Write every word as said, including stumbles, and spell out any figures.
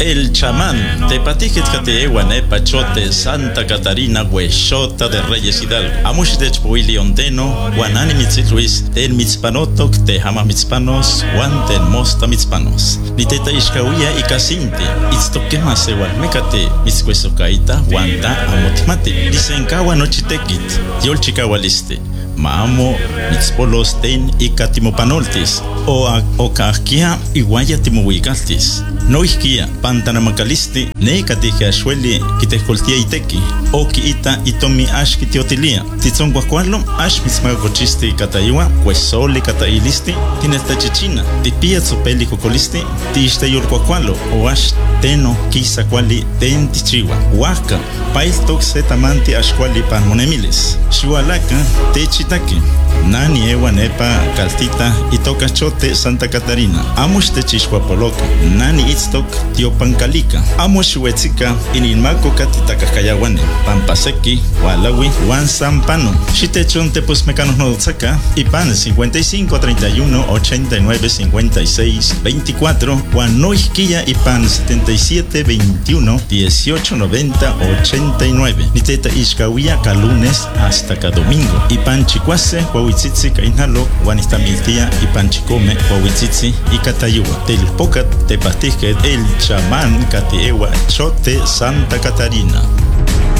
El chamán, tepatijet kateewa nepa chote Santa Catarina huexota de Reyes Hidalgo. Amush de chpuili ondeno, guanani mitzitluis, ten mitzpanotok, te hama mitzpanos, guan ten mosta mitzpanos. Ni teta ishkawia y casinte, itztokema se walmecate, mitzcuesocaita, guanta amotimate. Dicen kawa nochitekit, yol chikawaliste. Maamo mitzpolos ten y katimopanoltis, o a okahkia iguaya timohuigaltis. No isquia, pantanamacalisti, ne katija shueli, kitejcoltia iteki, o kiita itomi ash kitiotilia. Titzon guacualo, ash mitzmagochisti kataiwa, huesoli katailisti, tinesta chichina, tipia tzopeli cocolisti, tiste yurguacualo, o ash teno kisa quali ten tichiwa. Huaca, pailtok setamanti ashquali panmonemilis. Shualaka, techitaki. Nani ewa nepa kaltita itoka chote Santa Catarina. Amush techishhuapoloca. Nani itztok tiopancalica. Amush huetzika ininmaco katitakayawane. Pampaseki, Walawi, Juan Sampano. Shitechon tepos mecanos nodotzaka. Ipan cincuenta y cinco, treinta y uno, ochenta y nueve, cincuenta y seis, veinticuatro. Juan Noisquilla Ipan setenta y siete, veintiuno, dieciocho, noventa, ochenta y nueve. Niteta Ishkawia lunes hasta cada domingo. Ipan chicuase, Huahuitzitzi Kainalo, Juanistamiltia y Panchicome, Huahuitzitzi y Catayua. Del Pocat te pastije el chamán Catiewa Chote Santa Catarina.